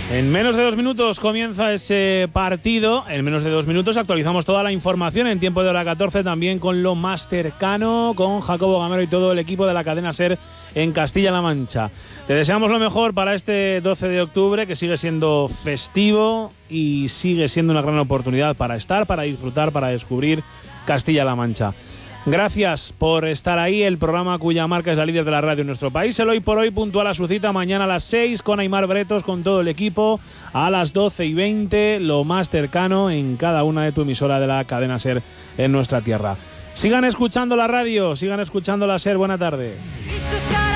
En menos de 2 minutos comienza ese partido. En menos de 2 minutos actualizamos toda la información en tiempo de hora 14, también con lo más cercano, con Jacobo Gamero y todo el equipo de la cadena SER en Castilla-La Mancha. Te deseamos lo mejor para este 12 de octubre, que sigue siendo festivo y sigue siendo una gran oportunidad para estar, para disfrutar, para descubrir Castilla-La Mancha. Gracias por estar ahí, el programa cuya marca es la líder de la radio en nuestro país. El Hoy por Hoy puntual a su cita mañana a las 6 con Aimar Bretos, con todo el equipo, a las 12:20, lo más cercano en cada una de tu emisora de la cadena SER en nuestra tierra. Sigan escuchando la radio, sigan escuchando la SER. Buena tarde.